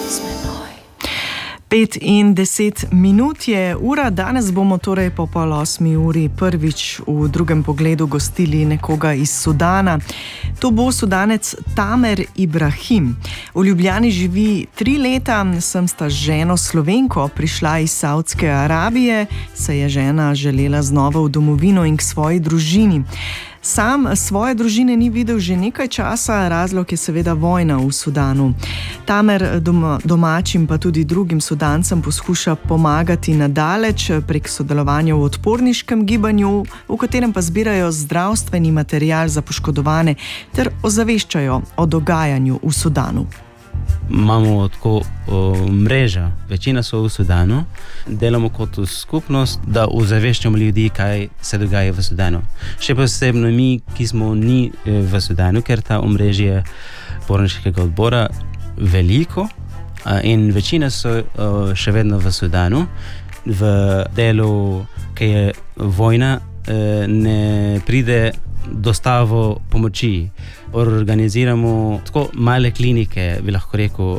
5:10 je ura, danes bomo torej po 7:30 prvič v drugem pogledu gostili nekoga iz Sudana. To bo Sudanec Tamer Ibrahim. V Ljubljani živi 3 leta, sem sta ženo Slovenko prišla iz Saudske Arabije, saj je žena želela znova v domovino in k svoji družini. Sam svoje družine ni videl že nekaj časa, razlog je seveda vojna v Sudanu. Tamer domačim pa tudi drugim Sudancem poskuša pomagati nadaleč prek sodelovanja v odporniškem gibanju, v katerem pa zbirajo zdravstveni material za poškodovane ter ozaveščajo o dogajanju v Sudanu. Imamo tako mreža, večina so v Sudanu, delamo kot skupnost, da ozaveščamo ljudi, kaj se dogaja v Sudanu. Še posebno mi, ki smo ni v Sudanu, ker ta omrežje odporniškega odbora veliko in večina so še vedno v Sudanu. V delu, ki je vojna, ne pride dostavo pomoči. Organiziramo tako male klinike, bi lahko rekel,